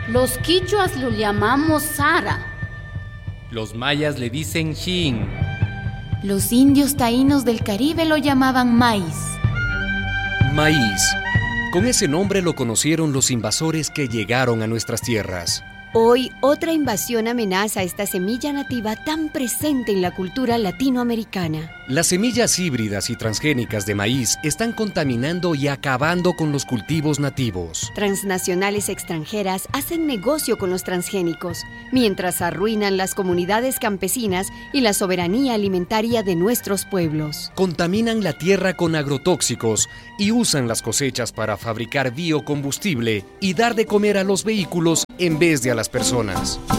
Los quichuas lo llamamos Sara. Los mayas le dicen Xin. Los indios taínos del Caribe lo llamaban maíz. Maíz. Con ese nombre lo conocieron los invasores que llegaron a nuestras tierras. Hoy, otra invasión amenaza a esta semilla nativa tan presente en la cultura latinoamericana. Las semillas híbridas y transgénicas de maíz están contaminando y acabando con los cultivos nativos. Transnacionales extranjeras hacen negocio con los transgénicos, mientras arruinan las comunidades campesinas y la soberanía alimentaria de nuestros pueblos. Contaminan la tierra con agrotóxicos y usan las cosechas para fabricar biocombustible y dar de comer a los vehículos en vez de a las personas.